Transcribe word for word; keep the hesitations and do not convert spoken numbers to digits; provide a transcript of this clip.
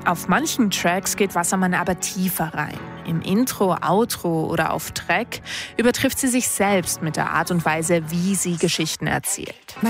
Auf manchen Tracks geht Wassermann aber tiefer rein. Im Intro, Outro oder auf Track übertrifft sie sich selbst mit der Art und Weise, wie sie Geschichten erzählt.